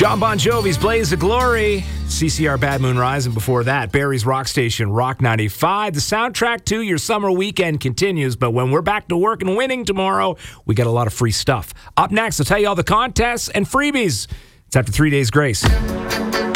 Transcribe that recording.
John Bon Jovi's Blaze of Glory, CCR Bad Moon Rise, and before that, Barry's Rock Station, Rock 95. The soundtrack to your summer weekend continues, but when we're back to work and winning tomorrow, we got a lot of free stuff. Up next, I'll tell you all the contests and freebies. It's after 3 days grace.